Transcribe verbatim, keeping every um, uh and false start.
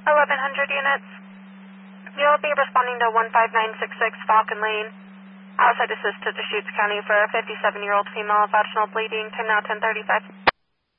eleven hundred units. You'll be responding to one five nine six six Falcon Lane. Outside assist to Deschutes County for a fifty-seven-year-old female vaginal bleeding, ten now ten thirty-five.